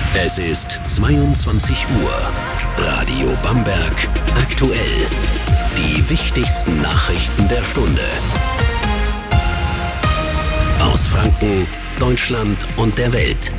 Es ist 22 Uhr. Radio Bamberg aktuell. Die wichtigsten Nachrichten der Stunde. Aus Franken, Deutschland und der Welt.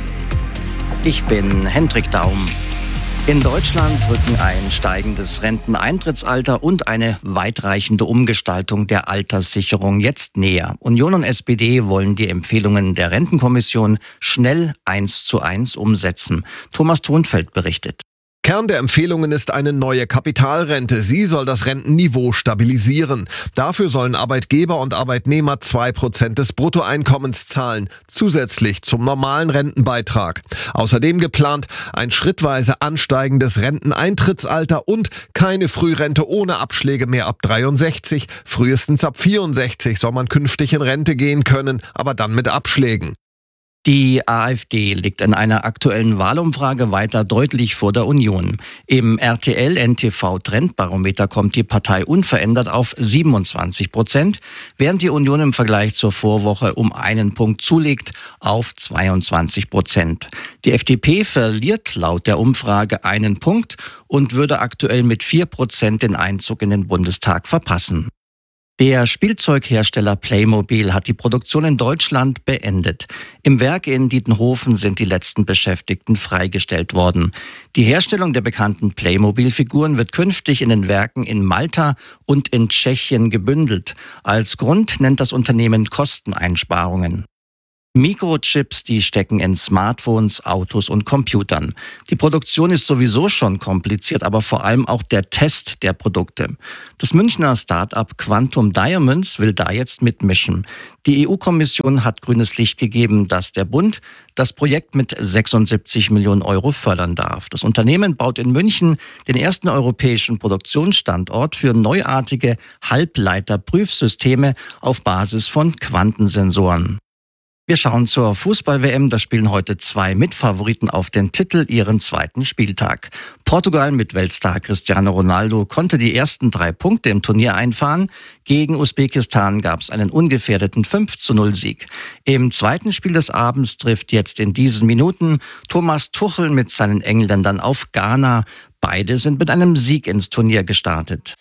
Ich bin Hendrik Daum. In Deutschland rücken ein steigendes Renteneintrittsalter und eine weitreichende Umgestaltung der Alterssicherung jetzt näher. Union und SPD wollen die Empfehlungen der Rentenkommission schnell 1:1 umsetzen. Thomas Thonfeld berichtet. Kern der Empfehlungen ist eine neue Kapitalrente. Sie soll das Rentenniveau stabilisieren. Dafür sollen Arbeitgeber und Arbeitnehmer 2% des Bruttoeinkommens zahlen, zusätzlich zum normalen Rentenbeitrag. Außerdem geplant ein schrittweise ansteigendes Renteneintrittsalter und keine Frührente ohne Abschläge mehr ab 63. Frühestens ab 64 soll man künftig in Rente gehen können, aber dann mit Abschlägen. Die AfD liegt in einer aktuellen Wahlumfrage weiter deutlich vor der Union. Im RTL-NTV-Trendbarometer kommt die Partei unverändert auf 27%, während die Union im Vergleich zur Vorwoche um einen Punkt zulegt auf 22%. Die FDP verliert laut der Umfrage einen Punkt und würde aktuell mit 4% den Einzug in den Bundestag verpassen. Der Spielzeughersteller Playmobil hat die Produktion in Deutschland beendet. Im Werk in Dietenhofen sind die letzten Beschäftigten freigestellt worden. Die Herstellung der bekannten Playmobil-Figuren wird künftig in den Werken in Malta und in Tschechien gebündelt. Als Grund nennt das Unternehmen Kosteneinsparungen. Mikrochips, die stecken in Smartphones, Autos und Computern. Die Produktion ist sowieso schon kompliziert, aber vor allem auch der Test der Produkte. Das Münchner Start-up Quantum Diamonds will da jetzt mitmischen. Die EU-Kommission hat grünes Licht gegeben, dass der Bund das Projekt mit 76 Millionen Euro fördern darf. Das Unternehmen baut in München den ersten europäischen Produktionsstandort für neuartige Halbleiterprüfsysteme auf Basis von Quantensensoren. Wir schauen zur Fußball-WM. Da spielen heute zwei Mitfavoriten auf den Titel ihren zweiten Spieltag. Portugal mit Weltstar Cristiano Ronaldo konnte die ersten 3 Punkte im Turnier einfahren. Gegen Usbekistan gab es einen ungefährdeten 5:0-Sieg. Im zweiten Spiel des Abends trifft jetzt in diesen Minuten Thomas Tuchel mit seinen Engländern auf Ghana. Beide sind mit einem Sieg ins Turnier gestartet.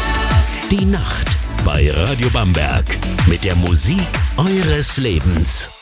Die Nacht bei Radio Bamberg mit der Musik eures Lebens.